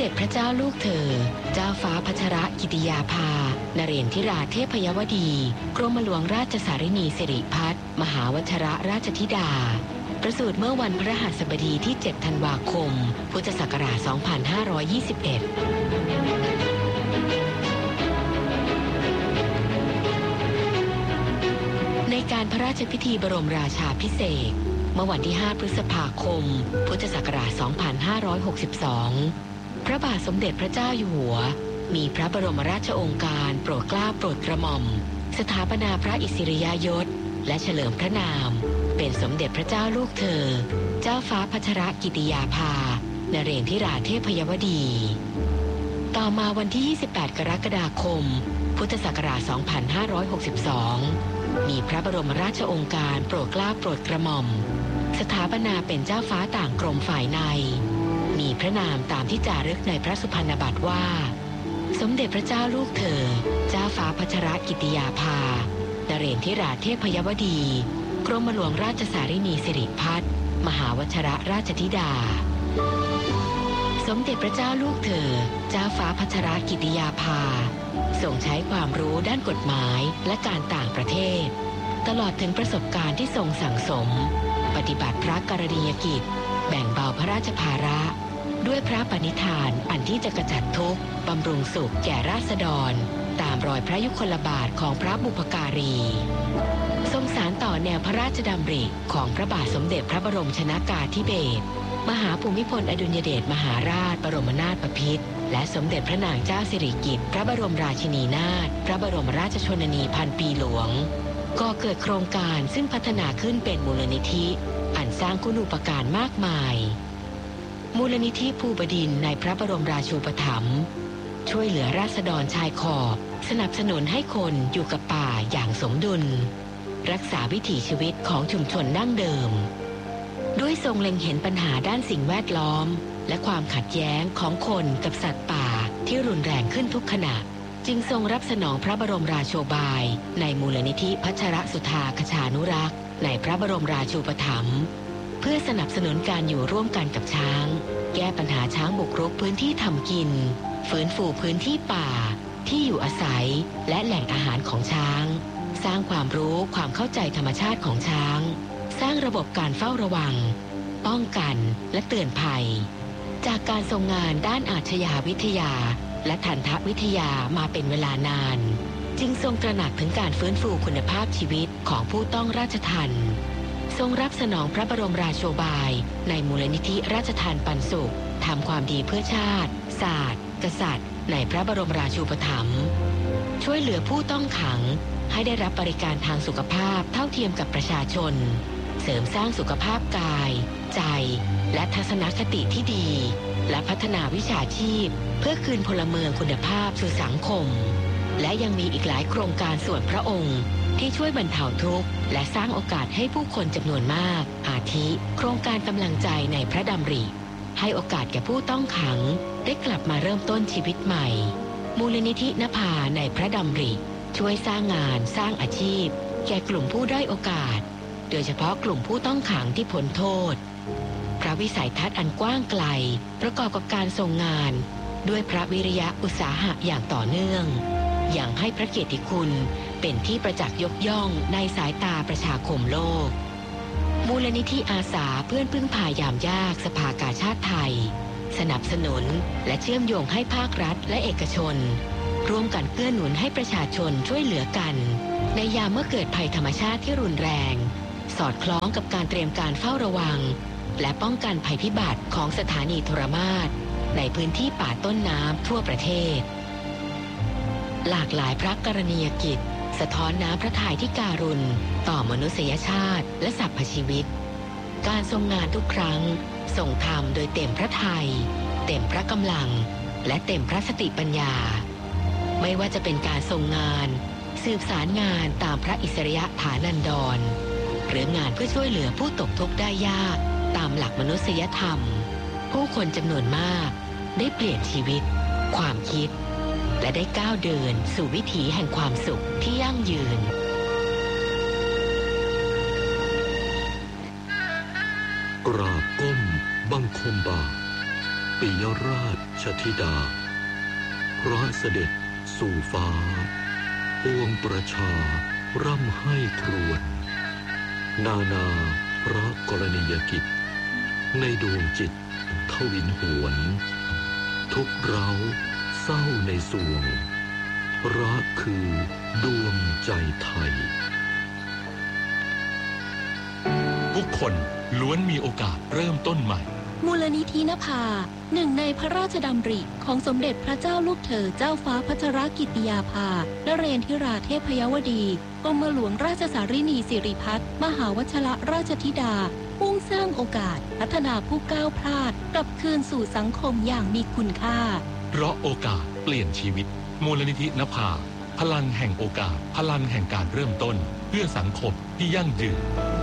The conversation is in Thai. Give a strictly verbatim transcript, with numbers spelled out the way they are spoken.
ด็จพระเจ้าลูกเธอเจ้าฟ้าพัชรกิติยาภานเรนทิราเทพยวดีกรมหลวงราชสารินีสิริพัฒน์มหาวชรราชธิดาประสูติเมื่อวันพฤหัสบดีที่เจ็ดธันวาคมพุทธศักราชสองพันห้าร้อยยี่สิบเอ็ดในการพระราชพิธีบรมราชาภิเษกเมื่อวันที่ห้าพฤษภาคมพุทธศักราชสองพันห้าร้อยหกสิบสองพระบาทสมเด็จพระเจ้าอยู่หัวมีพระบรมราชโองการโปรดเกล้าโปรดกระหม่อมสถาปนาพระอิสริยยศและเฉลิมพระนามเป็นสมเด็จพระเจ้าลูกเธอเจ้าฟ้าพัชรกิติยาภานเรนทิราเทพยวดีต่อมาวันที่ยี่สิบแปดกรกฎาคมพุทธศักราชสองพันห้าร้อยหกสิบสองมีพระบรมราชโองการโปรดเกล้าโปรดกระหม่อมสถาปนาเป็นเจ้าฟ้าต่างกรมฝ่ายในมีพระนามตามที่จารึกในพระสุพรรณบัตรว่าสมเด็จพระเจ้าลูกเธอเจ้าฟ้าพัชรกิติยาภานเรนทิราเทพยวดีกรมหลวงราชสารินีสิริพัฒน์มหาวชรราชธิดาสมเด็จพระเจ้าลูกเธอเจ้าฟ้าพัชรกิติยาภาทรงใช้ความรู้ด้านกฎหมายและการต่างประเทศตลอดถึงประสบการณ์ที่ทรงสั่งสมปฏิบัติพระกรณียกิจแบ่งเบาพระราชภาระด้วยพระปณิธานอันที่จะกระจัดทุกข์บำรุงสุขแก่ราษฎรตามรอยพระยุคลบาทของพระบุพการีทรงสานต่อแนวพระราชดำริของพระบาทสมเด็จพระบรมชนกาธิเบศรมหาภูมิพลอดุลยเดชมหาราชบรมนาถบพิตรและสมเด็จพระนางเจ้าสิริกิติ์พระบรมราชินีนาถพระบรมราชชนนีพันปีหลวงก่อเกิดโครงการซึ่งพัฒนาขึ้นเป็นมูลนิธิอันสร้างคุณูปการมากมายมูลนิธิภูบดินทร์ในพระบรมราชูปถัมภ์ช่วยเหลือราษฎรชายขอบสนับสนุนให้คนอยู่กับป่าอย่างสมดุลรักษาวิถีชีวิตของชุมชนดั้งเดิมด้วยทรงเล็งเห็นปัญหาด้านสิ่งแวดล้อมและความขัดแย้งของคนกับสัตว์ป่าที่รุนแรงขึ้นทุกขณะจึงทรงรับสนองพระบรมราโชบายในมูลนิธิพัชรสุธาคชานุรักษ์ในพระบรมราชูปถัมภ์เพื่อสนับสนุนการอยู่ร่วมกันกับช้างแก้ปัญหาช้างบุกรุกพื้นที่ทำกินฟื้นฟูพื้นที่ป่าที่อยู่อาศัยและแหล่งอาหารของช้างสร้างความรู้ความเข้าใจธรรมชาติของช้างสร้างระบบการเฝ้าระวังป้องกันและเตือนภัยจากการทรงงานด้านอาชญาวิทยาและทันตวิทยามาเป็นเวลานานจึงทรงตระหนักถึงการฟื้นฟูคุณภาพชีวิตของผู้ต้องราชทัณฑ์ทรงรับสนองพระบรมราโชบายในมูลนิธิราชทานปันสุขทำความดีเพื่อชาติศาสตร์กษัตริย์ในพระบรมราชูปถัมภ์ช่วยเหลือผู้ต้องขังให้ได้รับบริการทางสุขภาพเท่าเทียมกับประชาชนเสริมสร้างสุขภาพกายใจและทัศนคติที่ดีและพัฒนาวิชาชีพเพื่อคืนพลเมืองคุณภาพสู่สังคมและยังมีอีกหลายโครงการส่วนพระองค์ที่ช่วยบรรเทาทุกข์และสร้างโอกาสให้ผู้คนจำนวนมากอาทิโครงการกำลังใจในพระดำริให้โอกาสแก่ผู้ต้องขังได้กลับมาเริ่มต้นชีวิตใหม่มูลนิธินภาในพระดำริช่วยสร้างงานสร้างอาชีพแก่กลุ่มผู้ด้อยโอกาสโดยเฉพาะกลุ่มผู้ต้องขังที่พ้นโทษพระวิสัยทัศน์อันกว้างไกลประกอบกับการทรงงานด้วยพระวิริยะอุตสาหะอย่างต่อเนื่องอย่างให้พระเกียรติคุณเป็นที่ประจักษ์ยกย่องในสายตาประชาคมโลกมูลนิธิอาสาเพื่อนพึ่งพายามยากสภากาชาดไทยสนับสนุนและเชื่อมโยงให้ภาครัฐและเอกชนร่วมกันเกื้อหนุนให้ประชาชนช่วยเหลือกันในยามเมื่อเกิดภัยธรรมชาติที่รุนแรงสอดคล้องกับการเตรียมการเฝ้าระวังและป้องกันภัยพิบัติของสถานีโทรมาศในพื้นที่ป่าต้นน้ำทั่วประเทศหลากหลายพระกรณียกิจสะท้อนน้ำพระทัยที่การุณต่อมนุษยชาติและสรรพชีวิตการทรงงานทุกครั้งทรงทำโดยเต็มพระทัยเต็มพระกำลังและเต็มพระสติปัญญาไม่ว่าจะเป็นการทรงงานสืบสารงานตามพระอิสริยฐานันดรหรืองานเพื่อช่วยเหลือผู้ตกทุกข์ได้ยากตามหลักมนุษยธรรมผู้คนจำนวนมากได้เปลี่ยนชีวิตความคิดและได้ก้าวเดินสู่วิถีแห่งความสุขที่ยั่งยืนกราบก้มบังคมบาทปิยราชธิดาพระเสด็จสู่ฟ้าปวงประชาร่ำให้ครวญนานาพระกรณียกิจในดวงจิตทวินหวนทุกเร้าเศร้าในสวงรักคือดวงใจไทยทุกคนล้วนมีโอกาสเริ่มต้นใหม่มูลนิธินภาหนึ่งในพระราชดำริของสมเด็จพระเจ้าลูกเธอเจ้าฟ้าพัชรกิติยาภานเรนทิราเทพยวดีกรมหลวงราชสารินีสิริพัฒน์มหาวชรราชธิดามุ่งสร้างโอกาสพัฒนาผู้ก้าวพลาดกลับคืนสู่สังคมอย่างมีคุณค่าเพราะโอกาสเปลี่ยนชีวิตมูลนิธินภาพลังแห่งโอกาสพลังแห่งการเริ่มต้นเพื่อสังคมที่ยั่งยืน